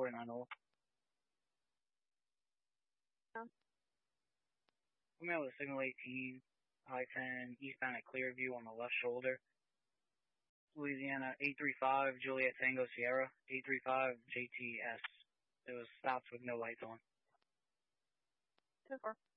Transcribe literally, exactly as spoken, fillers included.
forty-nine old. Yeah. I'm out with Signal eighteen, I ten, eastbound at Clearview on the left shoulder. Louisiana eight three five, Juliet Tango Sierra, eight three five J T S. It was stopped with no lights on. ten four.